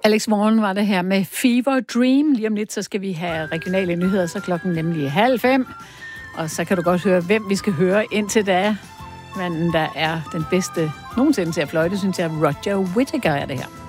Alex Warren var det her med Fever Dream. Lige om lidt, så skal vi have regionale nyheder, så klokken nemlig 4:30. Og så kan du godt høre, hvem vi skal høre indtil da. Manden, der er den bedste nogensinde til at fløjte, synes jeg, Roger Whittaker er det her.